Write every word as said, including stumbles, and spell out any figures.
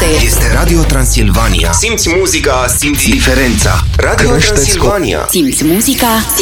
Este Este Radio Transilvania. Simți muzica, simți Diferența. Radio Creșteți Transilvania. Simți muzica,